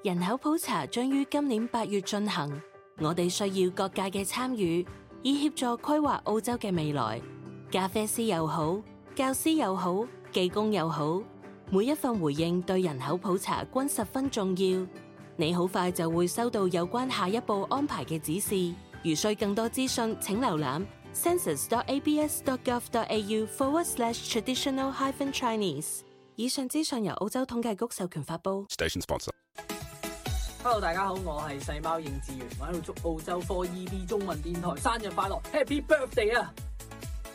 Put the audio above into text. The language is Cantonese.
人口普查將於今年8月進行，我哋需要各界嘅參與，以協助規劃澳洲嘅未來。咖啡師又好，教師又好，技工又好，每一份回應對人口普查均十分重要。你好快就會收到有關下一步安排嘅指示。如需更多資訊，請瀏覽 census.abs.gov.au/traditional-chinese。以上資訊由澳洲統計局授權發布。 Station sponsor。Hello， 大家好，我係細貓應志源，我喺度祝澳洲 4EB 中文電台生日快樂 ，Happy Birthday 啊！